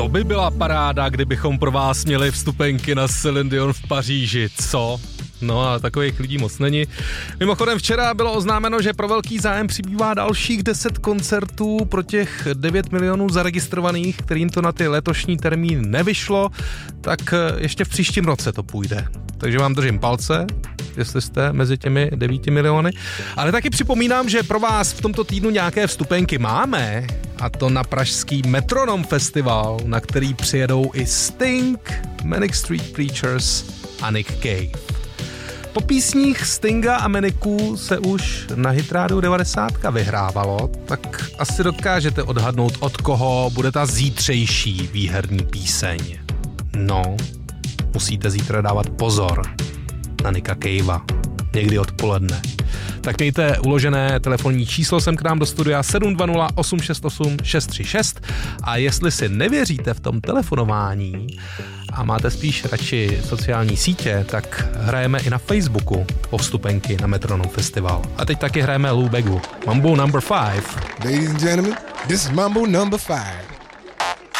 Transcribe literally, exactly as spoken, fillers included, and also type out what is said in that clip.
To by byla paráda, kdybychom pro vás měli vstupenky na Celine Dion v Paříži, co? No a takových lidí moc není. Mimochodem včera bylo oznámeno, že pro velký zájem přibývá dalších deset koncertů pro těch devět milionů zaregistrovaných, kterým to na ty letošní termíny nevyšlo, tak ještě v příštím roce to půjde. Takže vám držím palce, jestli jste mezi těmi devíti miliony. Ale taky připomínám, že pro vás v tomto týdnu nějaké vstupenky máme, a to na pražský Metronom Festival, na který přijedou i Sting, Manic Street Preachers a Nick Cave. Po písních Stinga a Maniců se už na Hitrádiu devadesát vyhrávalo, tak asi dokážete odhadnout, od koho bude ta zítřejší výherní píseň. No, musíte zítra dávat pozor na Nicka Cavea, někdy odpoledne. Tak mějte uložené telefonní číslo sem k nám do studia sedm dva nula osm šest osm šest tři šest a jestli si nevěříte v tom telefonování a máte spíš radši sociální sítě, tak hrajeme i na Facebooku o vstupenky na Metronom Festival. A teď taky hrajeme Lou Begu. Mambo number five. Ladies and gentlemen, this is Mambo number five.